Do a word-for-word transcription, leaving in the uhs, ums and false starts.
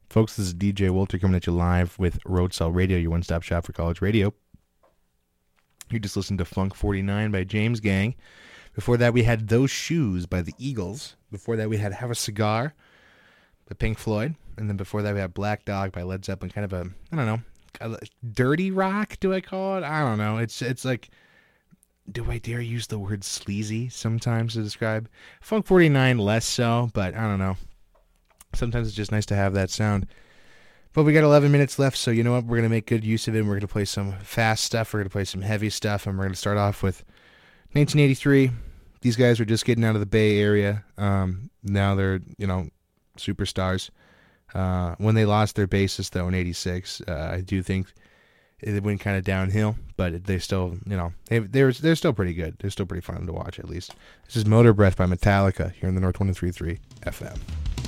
Folks, this is D J Walter coming at you live with Road Cell Radio, your one-stop shop for college radio. You just listened to Funk forty-nine by James Gang. Before that, we had Those Shoes by the Eagles. Before that, we had Have a Cigar by Pink Floyd. And then before that, we had Black Dog by Led Zeppelin. Kind of a, I don't know, kind of dirty rock, do I call it? I don't know. It's it's like, do I dare use the word sleazy sometimes to describe? Funk forty-nine less so, but I don't know. Sometimes it's just nice to have that sound. But we got eleven minutes left, so you know what? We're going to make good use of it. We're going to play some fast stuff. We're going to play some heavy stuff, and we're going to start off with nineteen eighty-three. These guys were just getting out of the Bay Area. Um, now they're, you know, superstars. Uh, when they lost their bassist, though, in eighty-six, uh, I do think it went kind of downhill, but they still, you know, they, they're, they're still pretty good. They're still pretty fun to watch, at least. This is Motor Breath by Metallica here in the North one oh three point three F M.